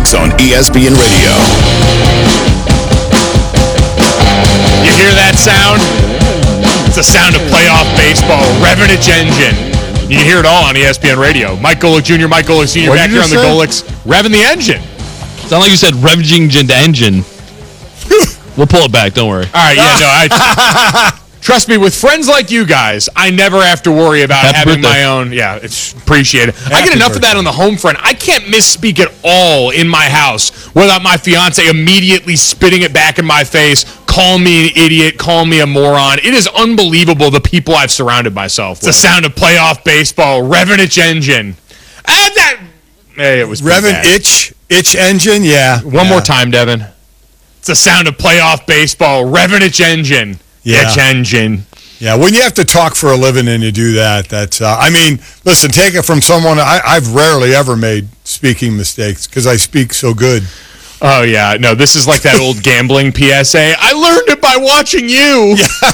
Golics on ESPN Radio. You hear that sound? It's the sound of playoff baseball, revving its engine. You can hear it all on ESPN Radio. Mike Golic Jr., Mike Golic Sr. back here on the Golics, revving the engine. Sound like you said revving the engine. We'll pull it back, don't worry. All right, yeah, no, trust me, with friends like you guys, I never have to worry about having my own. Yeah, it's appreciated. I get enough of that on the home front. I can't misspeak at all in my house without my fiance immediately spitting it back in my face, call me an idiot, call me a moron. It is unbelievable the people I've surrounded myself with. It's the sound of playoff baseball, revving its engine. And that, hey, it was revving itch engine, yeah. One more time, Devin. It's the sound of playoff baseball, revving its engine. Yeah. Itch engine. Yeah, when you have to talk for a living and you do that, that's, I mean, listen, take it from someone, I've rarely ever made speaking mistakes because I speak so good. Oh, yeah. No, this is like that old gambling PSA. I learned it by watching you.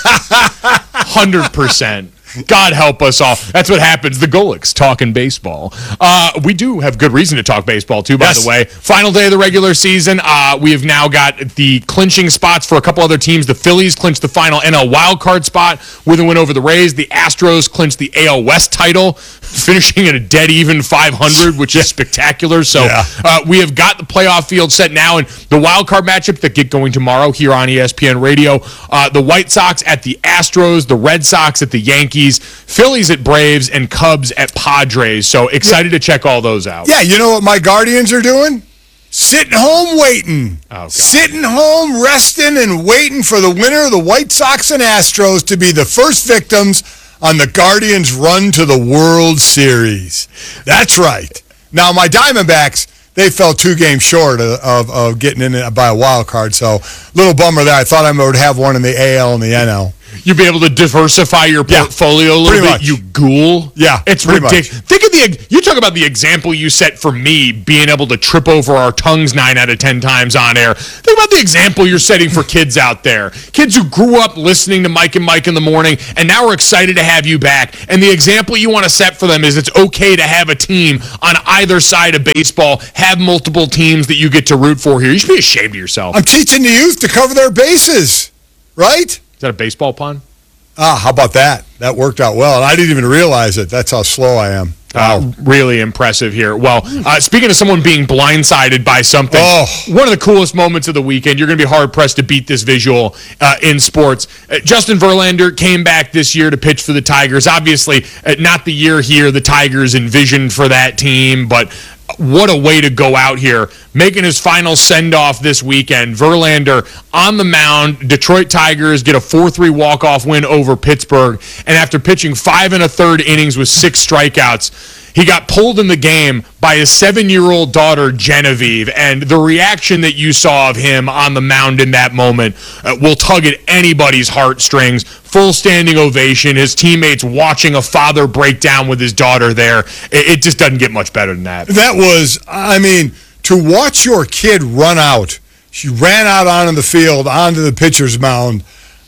100%. God help us all. That's what happens. The Golics talking baseball. We do have good reason to talk baseball, too, by the way. Final day of the regular season. We have now got the clinching spots for a couple other teams. The Phillies clinched the final NL wildcard spot with a win over the Rays. The Astros clinched the AL West title, finishing at a dead-even 500, which is spectacular. So we have got the playoff field set now, and the wildcard matchup that get going tomorrow here on ESPN Radio. The White Sox at the Astros, the Red Sox at the Yankees, Phillies at Braves, and Cubs at Padres. So excited to check all those out. Yeah, you know what my Guardians are doing? Sitting home waiting. Oh, God. Sitting home, resting, and waiting for the winner of the White Sox and Astros to be the first victims on the Guardians' run to the World Series. That's right. Now, my Diamondbacks, they fell 2 games short of getting in by a wild card, so little bummer there. I thought I would have one in the AL and the NL. You'll be able to diversify your portfolio a little bit, much. you ghoul. Yeah, it's ridiculous. Think of you talk about the example you set for me being able to trip over our tongues 9 out of 10 times on air. Think about the example you're setting for kids out there. Kids who grew up listening to Mike and Mike in the morning, and now are excited to have you back. And the example you want to set for them is it's okay to have a team on either side of baseball, have multiple teams that you get to root for here. You should be ashamed of yourself. I'm teaching the youth to cover their bases, right? Is that a baseball pun? How about that? That worked out well, and I didn't even realize it. That's how slow I am. Wow. Really impressive here. Well, speaking of someone being blindsided by something, one of the coolest moments of the weekend, you're going to be hard-pressed to beat this visual in sports. Justin Verlander came back this year to pitch for the Tigers. Obviously, not the year here the Tigers envisioned for that team, but what a way to go out here. Making his final send-off this weekend. Verlander on the mound. Detroit Tigers get a 4-3 walk-off win over Pittsburgh. And after pitching 5 1/3 innings with 6 strikeouts, he got pulled in the game by his 7-year-old daughter, Genevieve. And the reaction that you saw of him on the mound in that moment will tug at anybody's heartstrings. Full standing ovation. His teammates watching a father break down with his daughter there. It just doesn't get much better than that. That was, I mean, to watch your kid run out. She ran out onto the field, onto the pitcher's mound.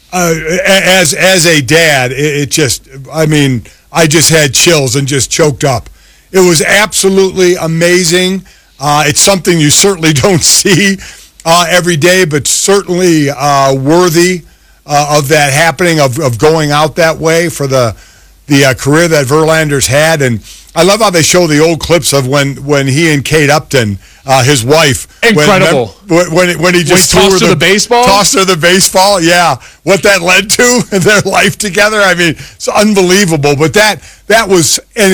As a dad, it just, I mean, I just had chills and just choked up. It was absolutely amazing. It's something you certainly don't see every day, but certainly worthy of that happening, of going out that way for the career that Verlander's had. And I love how they show the old clips of when he and Kate Upton, his wife, incredible, when he just tossed her the baseball, yeah, what that led to in their life together. I mean, it's unbelievable. But that was an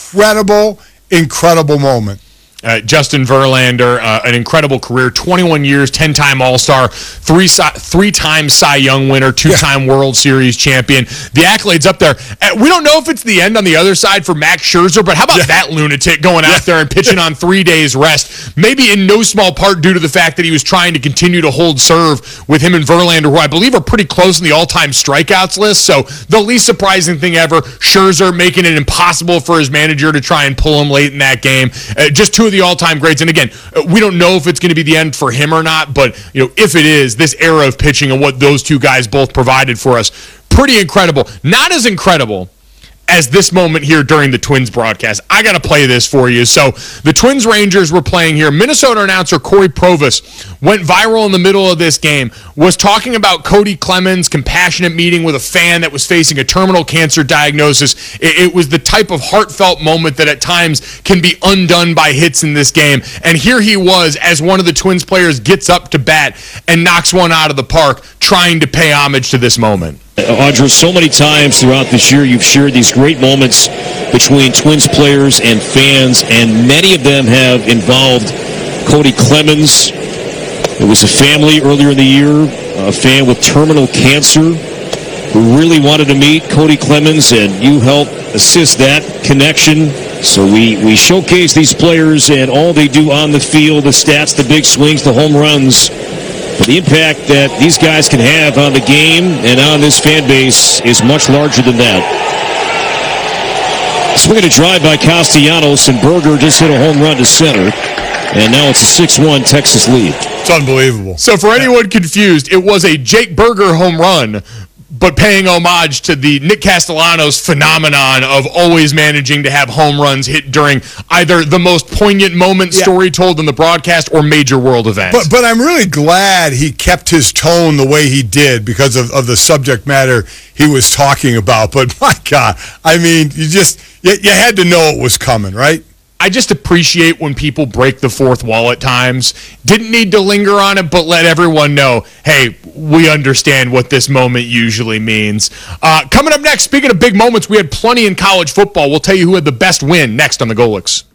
incredible moment. Justin Verlander, an incredible career, 21 years, 10-time All-Star, three-time Cy Young winner, 2-time World Series champion. The accolades up there. We don't know if it's the end on the other side for Max Scherzer, but how about that lunatic going out there and pitching on 3 days rest? Maybe in no small part due to the fact that he was trying to continue to hold serve with him and Verlander, who I believe are pretty close in the all-time strikeouts list. So the least surprising thing ever, Scherzer making it impossible for his manager to try and pull him late in that game. Just two of the all-time greats. And again, we don't know if it's going to be the end for him or not, but if it is, this era of pitching and what those two guys both provided for us, pretty incredible. Not as incredible as this moment here during the Twins broadcast. I got to play this for you. So the Twins-Rangers were playing here. Minnesota announcer Corey Provis went viral in the middle of this game, was talking about Cody Clemens' compassionate meeting with a fan that was facing a terminal cancer diagnosis. It was the type of heartfelt moment that at times can be undone by hits in this game. And here he was as one of the Twins players gets up to bat and knocks one out of the park, trying to pay homage to this moment. Audra, so many times throughout this year you've shared these great moments between Twins players and fans, and many of them have involved Cody Clemens. It was a family earlier in the year, a fan with terminal cancer who really wanted to meet Cody Clemens, and you helped assist that connection. So we showcase these players and all they do on the field, the stats, the big swings, the home runs. But the impact that these guys can have on the game and on this fan base is much larger than that. Swinging a drive by Castellanos, and Berger just hit a home run to center. And now it's a 6-1 Texas lead. It's unbelievable. So for anyone confused, it was a Jake Berger home run, but paying homage to the Nick Castellanos phenomenon of always managing to have home runs hit during either the most poignant moment story told in the broadcast or major world events. But I'm really glad he kept his tone the way he did because of the subject matter he was talking about. But my God, I mean, you had to know it was coming, right? I just appreciate when people break the fourth wall at times. Didn't need to linger on it, but let everyone know, hey, we understand what this moment usually means. Coming up next, speaking of big moments, we had plenty in college football. We'll tell you who had the best win next on the Golics.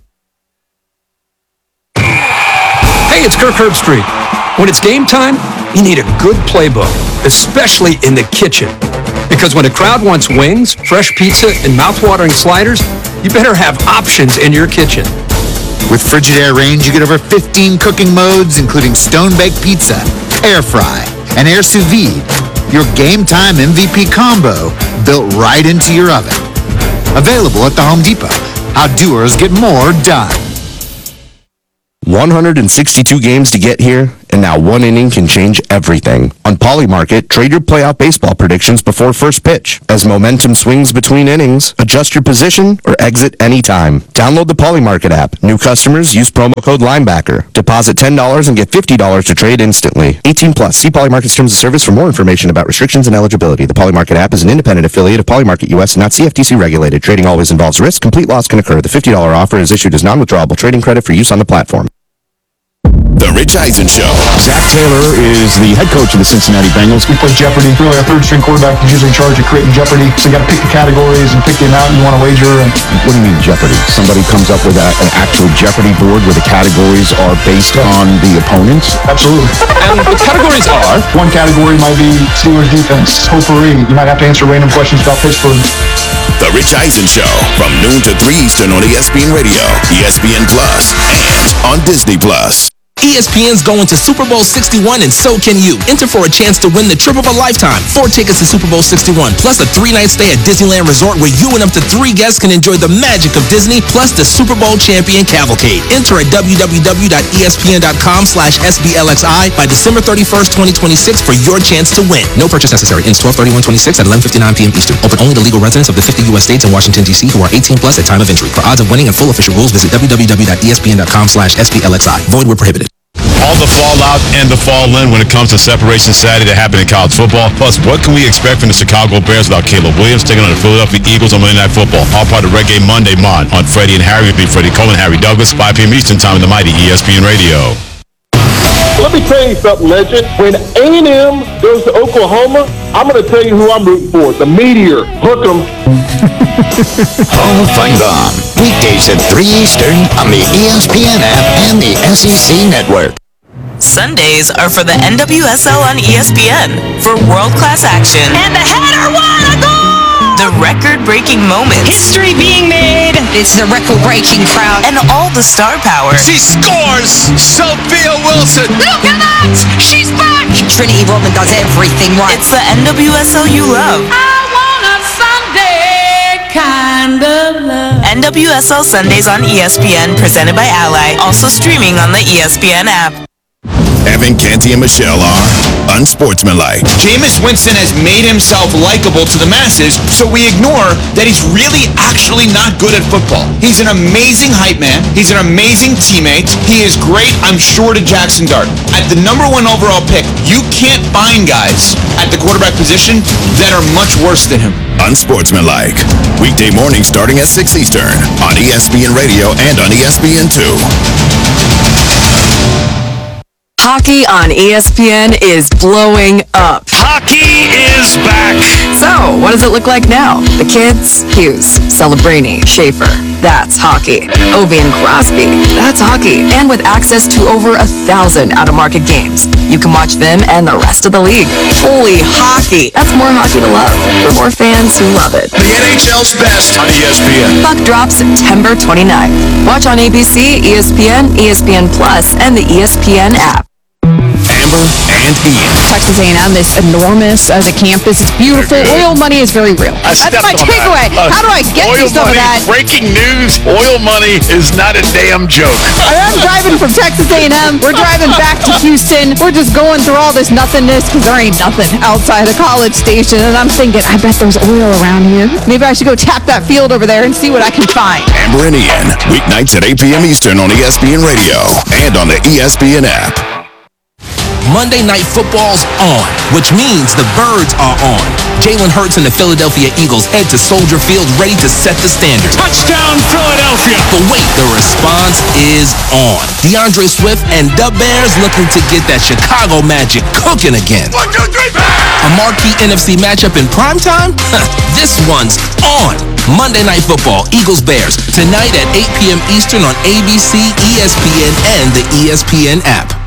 Hey, it's Kirk Herbstreit. When it's game time, you need a good playbook, especially in the kitchen. Because when a crowd wants wings, fresh pizza, and mouth-watering sliders, you better have options in your kitchen. With Frigidaire Range, you get over 15 cooking modes, including stone-baked pizza, air fry, and air sous vide. Your game time MVP combo built right into your oven. Available at the Home Depot. How doers get more done. 162 games to get here, and now one inning can change everything. On Polymarket, trade your playoff baseball predictions before first pitch. As momentum swings between innings, adjust your position or exit anytime. Download the Polymarket app. New customers use promo code LINEBACKER. Deposit $10 and get $50 to trade instantly. 18 plus. See Polymarket's terms of service for more information about restrictions and eligibility. The Polymarket app is an independent affiliate of Polymarket US, not CFTC regulated. Trading always involves risk. Complete loss can occur. The $50 offer is issued as non-withdrawable trading credit for use on the platform. The Rich Eisen Show. Zach Taylor is the head coach of the Cincinnati Bengals. We play Jeopardy. Really, our third-string quarterback is usually in charge of creating Jeopardy. So you got to pick the categories and pick the amount you want to wager. And what do you mean Jeopardy? Somebody comes up with an actual Jeopardy board where the categories are based on the opponents? Absolutely. And the categories are? One category might be Steelers defense. Potpourri. You might have to answer random questions about Pittsburgh. The Rich Eisen Show from noon to 3 Eastern on ESPN Radio, ESPN Plus, and on Disney Plus. ESPN's going to Super Bowl 61, and so can you. Enter for a chance to win the trip of a lifetime. 4 tickets to Super Bowl 61, plus a 3-night stay at Disneyland Resort where you and up to 3 guests can enjoy the magic of Disney, plus the Super Bowl champion cavalcade. Enter at www.espn.com/SBLXI by December 31st, 2026 for your chance to win. No purchase necessary. Ends 12/31/26 at 11:59 p.m. Eastern. Open only to legal residents of the 50 U.S. states and Washington, D.C. who are 18 plus at time of entry. For odds of winning and full official rules, visit www.espn.com/SBLXI. Void where prohibited. All the fallout and the fall-in when it comes to Separation Saturday that happened in college football. Plus, what can we expect from the Chicago Bears without Caleb Williams taking on the Philadelphia Eagles on Monday Night Football? All part of Red Game Monday on Freddie and Harry. It'll be Freddie Coleman, Harry Douglas, 5 p.m. Eastern Time in the mighty ESPN Radio. Let me tell you something, legend. When A&M goes to Oklahoma, I'm going to tell you who I'm rooting for. The Meteor. Hook 'em. Home Fun Bomb. Weekdays at 3 Eastern on the ESPN app and the SEC Network. Sundays are for the NWSL on ESPN for world-class action. And the header won a goal! The record-breaking moments. History being made. It's the record-breaking crowd. And all the star power. She scores! Sophia Wilson! Look at that! She's back! Trinity Rodman does everything right. It's the NWSL you love. I want a Sunday kind of love. NWSL Sundays on ESPN, presented by Ally. Also streaming on the ESPN app. Evan, Canty, and Michelle are unsportsmanlike. Jameis Winston has made himself likable to the masses, so we ignore that he's really actually not good at football. He's an amazing hype man. He's an amazing teammate. He is great, I'm sure, to Jackson Dart. At the number 1 overall pick, you can't find guys at the quarterback position that are much worse than him. Unsportsmanlike. Weekday morning starting at 6 Eastern on ESPN Radio and on ESPN2. Hockey on ESPN is blowing up. Hockey is back. So, what does it look like now? The kids? Hughes, Celebrini, Schaefer. That's hockey. Ovi and Crosby. That's hockey. And with access to over 1,000 out-of-market games, you can watch them and the rest of the league. Holy hockey. That's more hockey to love for more fans who love it. The NHL's best on ESPN. Puck drops September 29th. Watch on ABC, ESPN, ESPN Plus, and the ESPN app. Amber and Ian. Texas A&M is enormous as a campus. It's beautiful. Oil money is very real. That's my takeaway. How do I get you some of that? Breaking news, oil money is not a damn joke. I'm driving from Texas A&M. We're driving back to Houston. We're just going through all this nothingness because there ain't nothing outside of College Station. And I'm thinking, I bet there's oil around here. Maybe I should go tap that field over there and see what I can find. Amber and Ian, weeknights at 8 p.m. Eastern on ESPN Radio and on the ESPN app. Monday Night Football's on, which means the Birds are on. Jalen Hurts and the Philadelphia Eagles head to Soldier Field ready to set the standard. Touchdown, Philadelphia! But wait, the response is on. DeAndre Swift and the Bears looking to get that Chicago magic cooking again. 1, 2, 3, Bears! A marquee NFC matchup in primetime? This one's on. Monday Night Football, Eagles-Bears, tonight at 8 p.m. Eastern on ABC, ESPN, and the ESPN app.